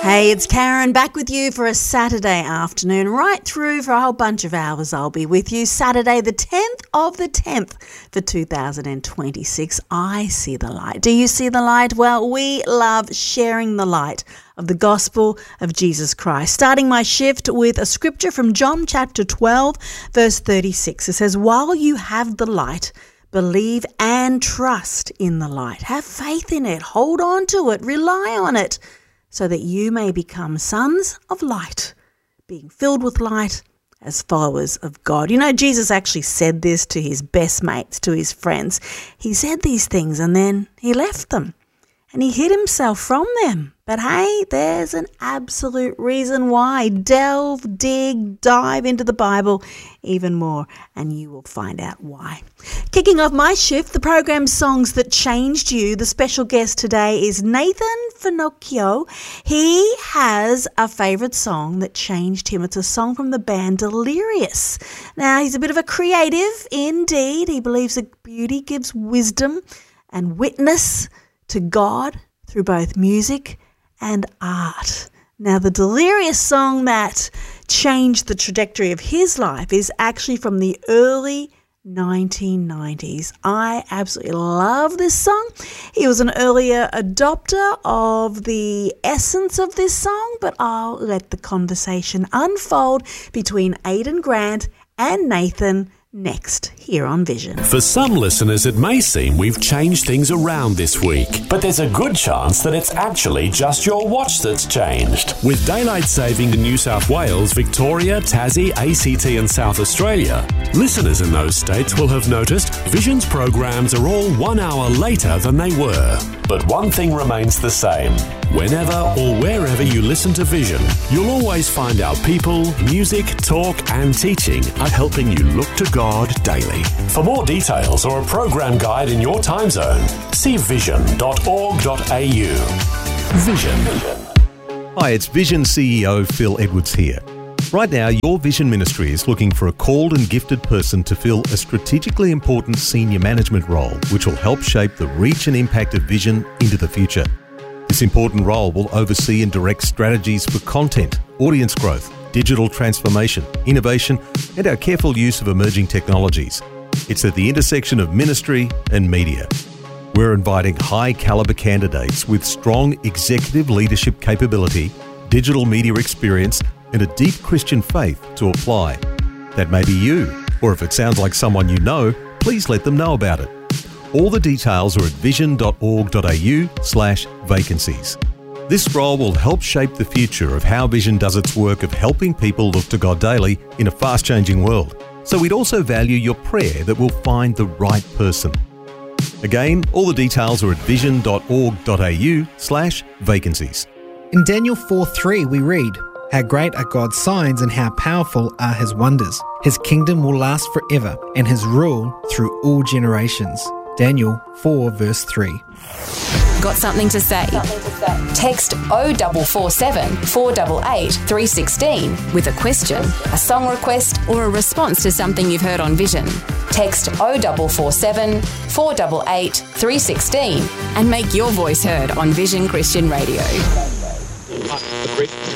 Hey, it's Karen back with you for a Saturday afternoon, right through for a whole bunch of hours. I'll be with you Saturday the 10th of the 10th for 2026. I see the light. Do you see the light? Well, we love sharing the light of the gospel of Jesus Christ. Starting my shift with a scripture from John chapter 12, verse 36. It says, while you have the light, believe and trust in the light. Have faith in it. Hold on to it. Rely on it, so that you may become sons of light, being filled with light as followers of God. You know, Jesus actually said this to his best mates, to his friends. He said these things and then he left them and he hid himself from them. But hey, there's an absolute reason why. Delve, dig, dive into the Bible even more and you will find out why. Kicking off my shift, the program Songs That Changed You. The special guest today is Nathan Finocchio. He has a favourite song that changed him. It's a song from the band Delirious. Now, he's a bit of a creative indeed. He believes that beauty gives wisdom and witness to God through both music and art. Now, the Delirious song that changed the trajectory of his life is actually from the early 1990s. I absolutely love this song. He was an earlier adopter of the essence of this song, but I'll let the conversation unfold between Aidan Grant and Nathan next here on Vision. For some listeners, it may seem we've changed things around this week, but there's a good chance that it's actually just your watch that's changed. With daylight saving in New South Wales, Victoria, Tassie, ACT and South Australia, listeners in those states will have noticed Vision's programs are all 1 hour later than they were. But one thing remains the same. Whenever or wherever you listen to Vision, you'll always find out people, music, talk and teaching are helping you look to God daily. For more details or a program guide in your time zone, see vision.org.au. Vision. Hi, it's Vision CEO Phil Edwards here. Right now, your Vision Ministry is looking for a called and gifted person to fill a strategically important senior management role, which will help shape the reach and impact of Vision into the future. This important role will oversee and direct strategies for content, audience growth, digital transformation, innovation, and our careful use of emerging technologies. It's at the intersection of ministry and media. We're inviting high-caliber candidates with strong executive leadership capability, digital media experience, and a deep Christian faith to apply. That may be you, or if it sounds like someone you know, please let them know about it. All the details are at vision.org.au/vacancies. This role will help shape the future of how Vision does its work of helping people look to God daily in a fast-changing world. So we'd also value your prayer that we'll find the right person. Again, all the details are at vision.org.au/vacancies. In Daniel 4:3 we read, "How great are God's signs and how powerful are his wonders. His kingdom will last forever and his rule through all generations." Daniel 4 verse 3. Got something to say? Text 0447 488 316 with a question, a song request or a response to something you've heard on Vision. Text 0447 488 316 and make your voice heard on Vision Christian Radio.